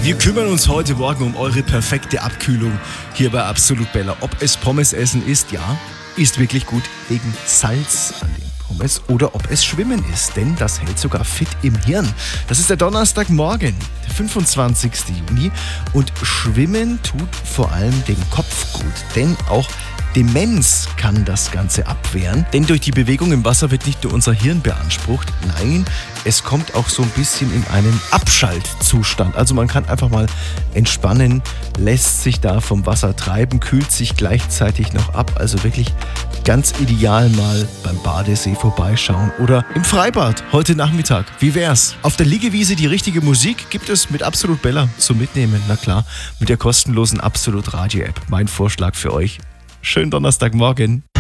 Wir kümmern uns heute Morgen um eure perfekte Abkühlung hier bei Absolut Bella. Ob es Pommes essen ist, ja, ist wirklich gut wegen Salz an den Pommes, oder ob es Schwimmen ist, denn das hält sogar fit im Hirn. Das ist der Donnerstagmorgen, der 25. Juni, und Schwimmen tut vor allem dem Kopf gut, denn auch Demenz kann das Ganze abwehren, denn durch die Bewegung im Wasser wird nicht nur unser Hirn beansprucht, nein, es kommt auch so ein bisschen in einen Abschaltzustand. Also man kann einfach mal entspannen, lässt sich da vom Wasser treiben, kühlt sich gleichzeitig noch ab. Also wirklich ganz ideal mal beim Badesee vorbeischauen oder im Freibad heute Nachmittag. Wie wär's? Auf der Liegewiese die richtige Musik gibt es mit Absolut Bella zum Mitnehmen. Na klar, mit der kostenlosen Absolut Radio App. Mein Vorschlag für euch. Schönen Donnerstagmorgen.